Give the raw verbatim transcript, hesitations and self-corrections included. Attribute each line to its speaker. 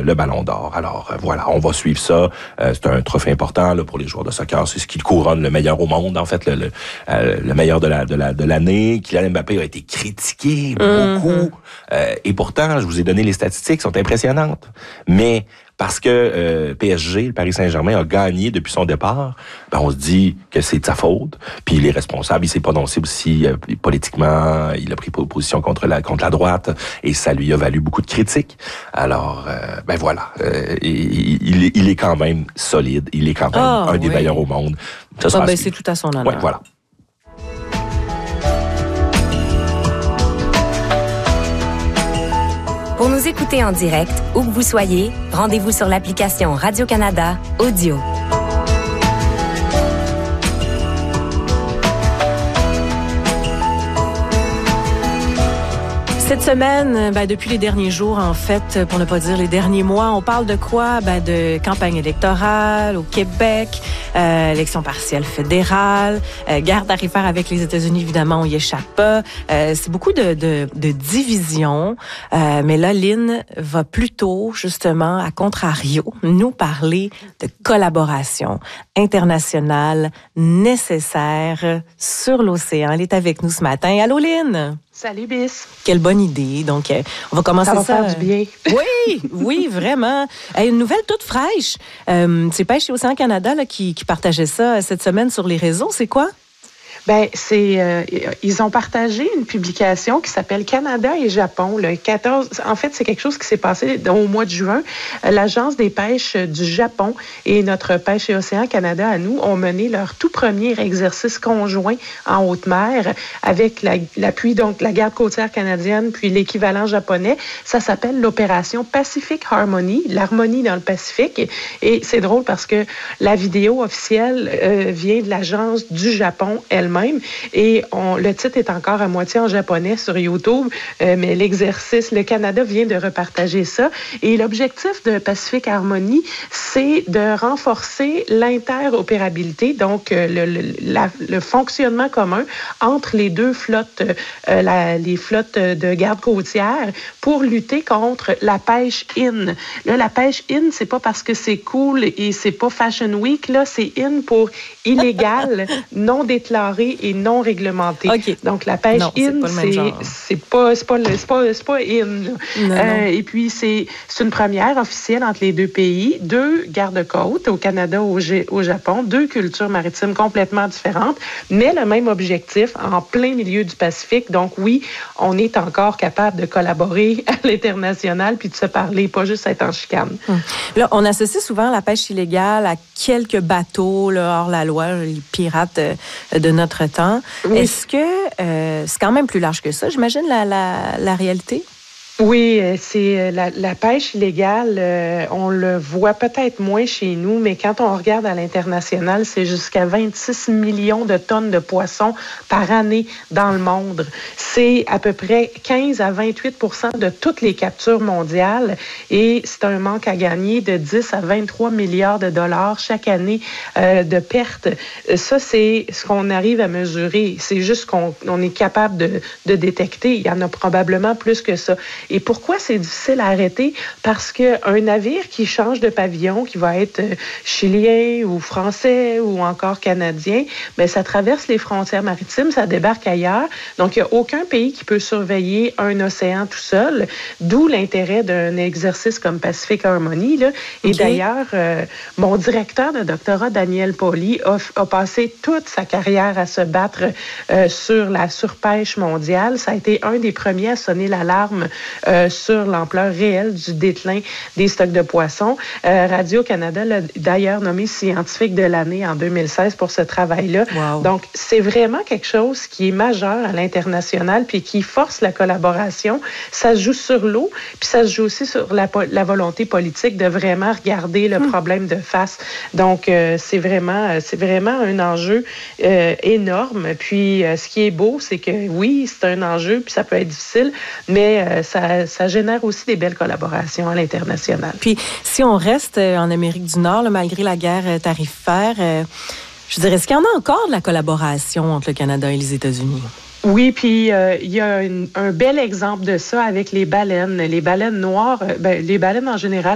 Speaker 1: le Ballon d'Or. Alors, euh, voilà, on va suivre ça. Euh, c'est un trophée important là, pour les joueurs de soccer. C'est ce qui couronne le meilleur au monde, en fait, le, le, euh, le meilleur de la de la de l'année. Kylian Mbappé a été critiqué beaucoup. Mm-hmm. Euh, et pourtant, je vous ai donné les statistiques, sont impressionnantes. Mais parce que euh, P S G, le Paris Saint-Germain, a gagné depuis son départ, ben on se dit que c'est de sa faute. Puis il est responsable, il s'est prononcé aussi euh, politiquement, il a pris position contre la contre la droite et ça lui a valu beaucoup de critiques. Alors, euh, ben voilà, euh, il, il, il est quand même solide, il est quand même oh, un oui. des meilleurs au monde.
Speaker 2: Ça ah, ben c'est tout à son honneur.
Speaker 1: Ouais, voilà.
Speaker 3: Pour nous écouter en direct, où que vous soyez, rendez-vous sur l'application Radio-Canada Audio.
Speaker 2: Cette semaine, ben, depuis les derniers jours, en fait, pour ne pas dire les derniers mois, on parle de quoi? Ben, de campagne électorale au Québec, euh, élection partielle fédérale, euh, guerre tarifaire avec les États-Unis, évidemment, on y échappe pas. Euh, c'est beaucoup de, de, de divisions. Euh, mais là, Lynn va plutôt, justement, à contrario, nous parler de collaboration internationale nécessaire sur l'océan. Elle est avec nous ce matin. Allô, Lynn?
Speaker 4: Salut, Bis.
Speaker 2: Quelle bonne idée. Donc, euh, on va commencer ça.
Speaker 4: Ça va faire du bien.
Speaker 2: Oui, oui, vraiment. Hey, une nouvelle toute fraîche. Euh, c'est Pêche et Océan Canada là, qui, qui partageait ça cette semaine sur les réseaux. C'est quoi?
Speaker 4: Ben, c'est euh, ils ont partagé une publication qui s'appelle Canada et Japon le quatorze. En fait, c'est quelque chose qui s'est passé au mois de juin. L'Agence des pêches du Japon et notre Pêche et Océan Canada à nous ont mené leur tout premier exercice conjoint en haute mer avec la, l'appui donc de la garde côtière canadienne puis l'équivalent japonais. Ça s'appelle l'opération Pacific Harmony, l'harmonie dans le Pacifique. Et, et c'est drôle parce que la vidéo officielle euh, vient de l'agence du Japon elle-même. Et on, le titre est encore à moitié en japonais sur YouTube, euh, mais l'exercice, le Canada vient de repartager ça. Et l'objectif de Pacific Harmony, c'est de renforcer l'interopérabilité, donc euh, le, le, la, le fonctionnement commun entre les deux flottes, euh, la, les flottes de garde côtière pour lutter contre la pêche in. Là, la pêche in, c'est pas parce que c'est cool et c'est pas Fashion Week, là, c'est in pour illégal, non déclaré et non réglementé.
Speaker 2: Okay.
Speaker 4: Donc, la pêche
Speaker 2: non,
Speaker 4: in, c'est, c'est pas, c'est pas, c'est pas, c'est pas in. Non, euh, non. Et puis, c'est, c'est une première officielle entre les deux pays, deux gardes-côtes au Canada, au, G, au Japon, deux cultures maritimes complètement différentes, mais le même objectif en plein milieu du Pacifique. Donc, oui, on est encore capable de collaborer à l'international puis de se parler, pas juste être en chicane.
Speaker 2: Hum. Là, on associe souvent la pêche illégale à quelques bateaux là, hors la loi, les pirates de notre temps. Oui. Est-ce que euh, c'est quand même plus large que ça, j'imagine, la, la, la réalité?
Speaker 4: Oui, c'est la, la pêche illégale, euh, on le voit peut-être moins chez nous, mais quand on regarde à l'international, c'est jusqu'à vingt-six millions de tonnes de poissons par année dans le monde. C'est à peu près quinze à vingt-huit pour cent de toutes les captures mondiales et c'est un manque à gagner de dix à vingt-trois milliards de dollars chaque année euh, de pertes. Ça, c'est ce qu'on arrive à mesurer. C'est juste qu'on on est capable de, de détecter. Il y en a probablement plus que ça. Et pourquoi c'est difficile à arrêter? Parce qu'un navire qui change de pavillon, qui va être chilien ou français ou encore canadien, bien, ça traverse les frontières maritimes, ça débarque ailleurs. Donc, il n'y a aucun pays qui peut surveiller un océan tout seul, d'où l'intérêt d'un exercice comme Pacific Harmony. Là. Et okay. d'ailleurs, euh, mon directeur de doctorat, Daniel Pauly, a, a passé toute sa carrière à se battre euh, sur la surpêche mondiale. Ça a été un des premiers à sonner l'alarme Euh, sur l'ampleur réelle du déclin des stocks de poissons. Euh, Radio-Canada l'a d'ailleurs nommé scientifique de l'année en deux mille seize pour ce travail-là.
Speaker 2: Wow.
Speaker 4: Donc, c'est vraiment quelque chose qui est majeur à l'international puis qui force la collaboration. Ça se joue sur l'eau, puis ça se joue aussi sur la, la volonté politique de vraiment regarder le mmh. problème de face. Donc, euh, c'est vraiment, c'est vraiment un enjeu euh, énorme. Puis, euh, ce qui est beau, c'est que oui, c'est un enjeu, puis ça peut être difficile, mais euh, ça Ça, ça génère aussi des belles collaborations à l'international.
Speaker 2: Puis, si on reste en Amérique du Nord, là, malgré la guerre tarifaire, euh, je dirais, est-ce qu'il y en a encore de la collaboration entre le Canada et les États-Unis?
Speaker 4: Oui, puis euh, il y a une, un bel exemple de ça avec les baleines. Les baleines noires, ben, les baleines en général